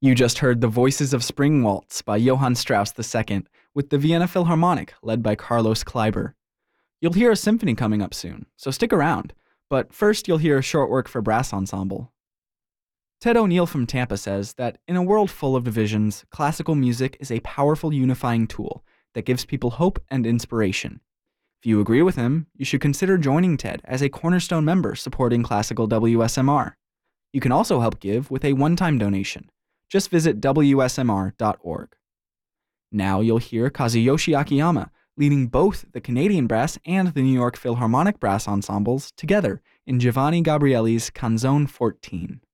You just heard The Voices of Spring Waltz by Johann Strauss II with the Vienna Philharmonic led by Carlos Kleiber. You'll hear a symphony coming up soon, so stick around. But first you'll hear a short work for brass ensemble. Ted O'Neill from Tampa says that in a world full of divisions, classical music is a powerful unifying tool that gives people hope and inspiration. If you agree with him, you should consider joining Ted as a Cornerstone member supporting classical WSMR. You can also help give with a one-time donation. Just visit WSMR.org. Now you'll hear Kazuyoshi Akiyama leading both the Canadian Brass and the New York Philharmonic Brass Ensembles together in Giovanni Gabrieli's Canzone 14.